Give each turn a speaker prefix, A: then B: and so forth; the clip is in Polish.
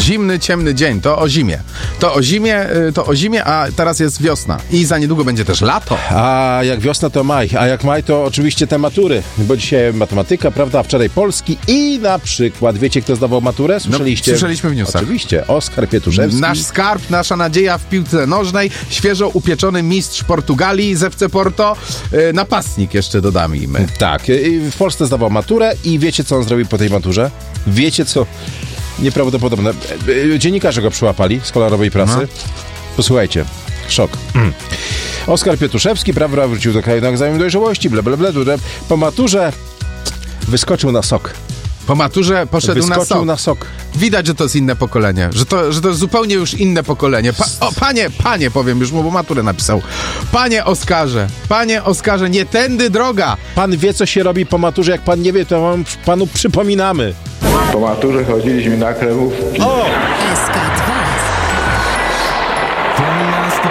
A: Zimny, ciemny dzień, to o zimie. To o zimie, a teraz jest wiosna. I za niedługo będzie też lato.
B: A jak wiosna to maj, a jak maj to oczywiście te matury, bo dzisiaj matematyka, prawda, a wczoraj polski i na przykład, wiecie kto zdawał maturę? Słyszeliście?
A: No, słyszeliśmy w newsach.
B: Oczywiście, Oskar Pietuszewski.
A: Nasz skarb, nasza nadzieja w piłce nożnej, świeżo upieczony mistrz Portugalii z FC Porto, napastnik jeszcze dodamy.
B: Tak, w Polsce zdawał maturę i wiecie co on zrobił po tej maturze? Wiecie co? Nieprawdopodobne. Dziennikarze go przyłapali z kolorowej prasy. No. Posłuchajcie, szok. Oskar Pietuszewski, prawda, wrócił do kraju na egzamin dojrzałości, po maturze wyskoczył na sok.
A: Po maturze poszedł
B: na sok.
A: Widać, że to jest inne pokolenie. Że to jest zupełnie już inne pokolenie. Panie, powiem już mu, bo maturę napisał. Panie Oskarze, nie tędy droga.
B: Pan wie, co się robi po maturze. Jak pan nie wie, to panu przypominamy.
C: Po maturze chodziliśmy na kremówki.
B: O!